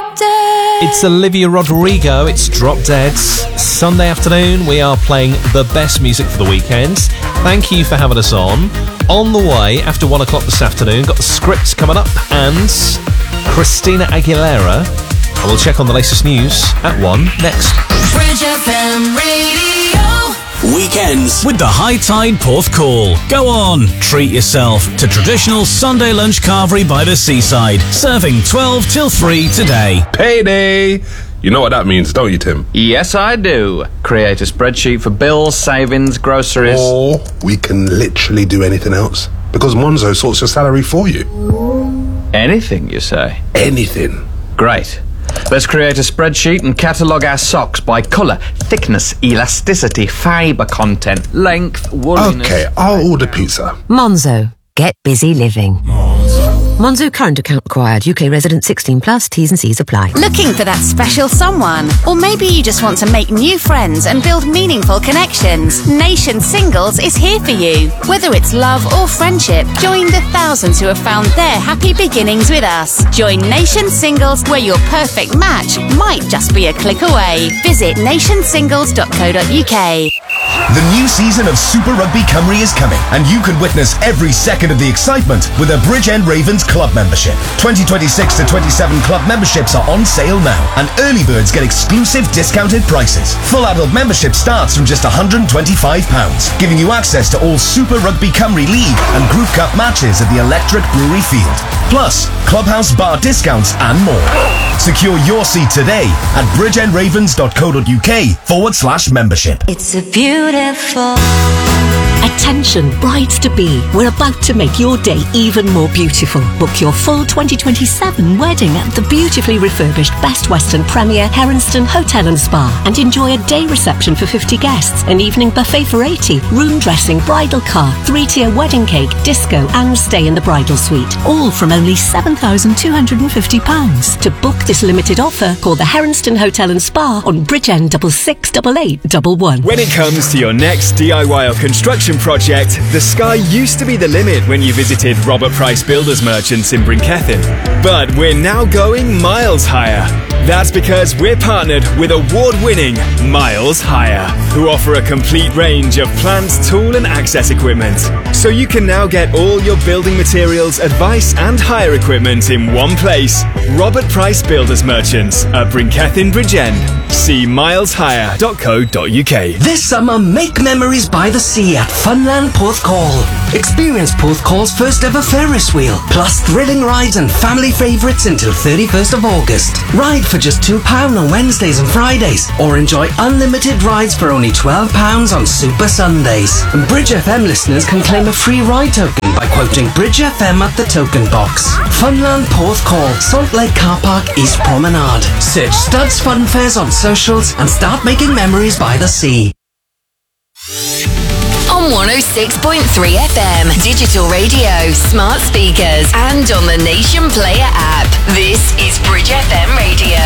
Drop Dead. It's Olivia Rodrigo, it's Drop Dead. Sunday afternoon, we are playing the best music for the weekend. Thank you for having us on. On the way, after 1 o'clock this afternoon, got the scripts coming up and Christina Aguilera. And we'll check on the latest news at 1 next. Bridge FM Radio. Weekends with the High Tide Porthcawl. Go on, treat yourself to traditional Sunday lunch carvery by the seaside. Serving 12 till 3 today. Payday! You know what that means, don't you, Tim? Yes, I do. Create a spreadsheet for bills, savings, groceries. Or we can literally do anything else, because Monzo sorts your salary for you. Anything, you say? Anything. Great. Let's create a spreadsheet and catalogue our socks by colour, thickness, elasticity, fibre content, length, wooliness... Okay, I'll order pizza. Monzo. Get busy living. Monzo current account required. UK resident 16 plus. T's and C's apply. Looking for that special someone? Or maybe you just want to make new friends and build meaningful connections. Nation Singles is here for you. Whether it's love or friendship, join the thousands who have found their happy beginnings with us. Join Nation Singles, where your perfect match might just be a click away. Visit nationsingles.co.uk. The new season of Super Rugby Cymru is coming, and you can witness every second of the excitement with a Bridgend Ravens club membership. 2026 to 27 club memberships are on sale now, and early birds get exclusive discounted prices. Full adult membership starts from just £125, giving you access to all Super Rugby Cymru League and Group Cup matches at the Electric Brewery Field. Plus, clubhouse bar discounts and more. Secure your seat today at bridgendravens.co.uk/membership. It's a beautiful... Attention, brides-to-be. We're about to make your day even more beautiful. Book your full 2027 wedding at the beautifully refurbished Best Western Premier Heronston Hotel and Spa and enjoy a day reception for 50 guests, an evening buffet for 80, room dressing, bridal car, 3-tier wedding cake, disco and stay in the bridal suite. All from only £7,250. To book this limited offer, call the Heronston Hotel and Spa on Bridgend 668811. When it comes to your next DIY or construction project, the sky used to be the limit when you visited Robert Price Builders Merchants in Brinkethin. But we're now going miles higher. That's because we're partnered with award-winning Miles Hire, who offer a complete range of plant, tool and access equipment. So you can now get all your building materials, advice and hire equipment in one place. Robert Price Builders Merchants at Brinkethin Bridgend. See mileshire.co.uk. This summer, make memories by the sea at Funland Porthcawl. Experience Porthcawl's first ever Ferris wheel, plus thrilling rides and family favourites until 31st of August. Ride for just £2 on Wednesdays and Fridays, or enjoy unlimited rides for only £12 on Super Sundays. And Bridge FM listeners can claim a free ride token by quoting Bridge FM at the token box. Funland Porthcawl, Salt Lake Car Park, East Promenade. Search Studs Fun Fairs on socials and start making memories by the sea. On 106.3 FM, digital radio, smart speakers, and on the Nation Player app. This is Bridge FM Radio.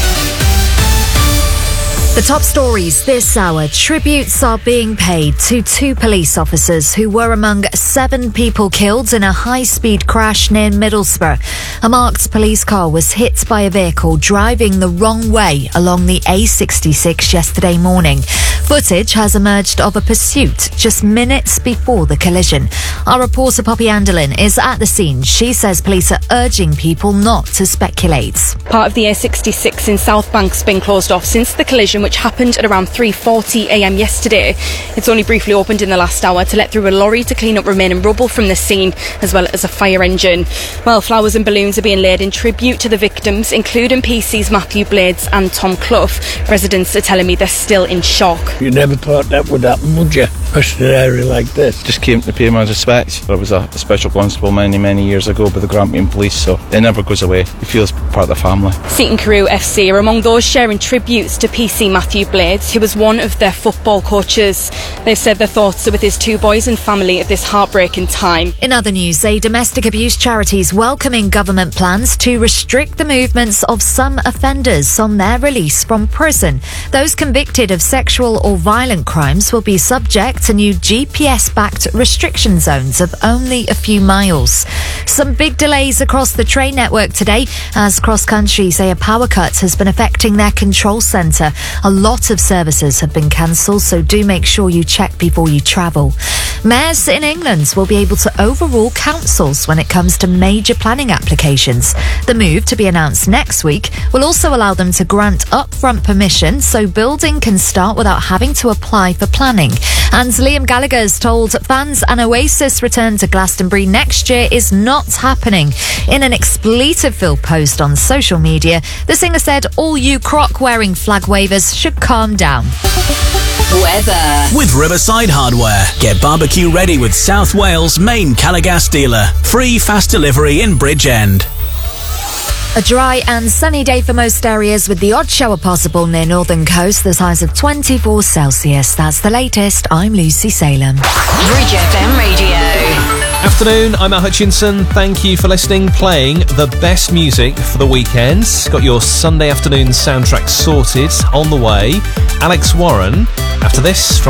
The top stories this hour. Tributes are being paid to 2 police officers who were among 7 people killed in a high-speed crash near Middlesbrough. A marked police car was hit by a vehicle driving the wrong way along the A66 yesterday morning. Footage has emerged of a pursuit just minutes before the collision. Our reporter Poppy Andelin is at the scene. She says police are urging people not to speculate. Part of the A66 in South Bank's been closed off since the collision, which happened at around 3:40am yesterday. It's only briefly opened in the last hour to let through a lorry to clean up remaining rubble from the scene, as well as a fire engine. Well, flowers and balloons are being laid in tribute to the victims, including PC's Matthew Blades and Tom Clough. Residents are telling me they're still in shock. You never thought that would happen, would you? Especially in an area like this. Just came to pay my respects. I was a special constable many years ago with the Grampian Police, so it never goes away. You feel as part of the family. Seaton Carew FC are among those sharing tributes to PC Matthew Blades, who was one of their football coaches. They've said their thoughts are with his 2 boys and family at this heartbreaking time. In other news, a domestic abuse charity is welcoming government plans to restrict the movements of some offenders on their release from prison. Those convicted of sexual or violent crimes will be subject to new GPS-backed restriction zones of only a few miles. Some big delays across the train network today as Cross Country say a power cut has been affecting their control centre. A lot of services have been cancelled, so do make sure you check before you travel. Mayors in England will be able to overrule councils when it comes to major planning applications. The move, to be announced next week, will also allow them to grant upfront permission so building can start without having to apply for planning. And Liam Gallagher's told fans an Oasis return to Glastonbury next year is not happening. In an expletive-filled post on social media, the singer said all you croc-wearing flag wavers should calm down. Weather. With Riverside Hardware. Get barbecue ready with South Wales' main Calagas dealer. Free fast delivery in Bridgend. A dry and sunny day for most areas with the odd shower possible near northern coast, the highs of 24 Celsius. That's the latest. I'm Lucy Salem. Bridge FM Radio. Afternoon, I'm Matt Hutchinson. Thank you for listening, playing the best music for the weekend. Got your Sunday afternoon soundtrack sorted, on the way. Alex Warren, after this from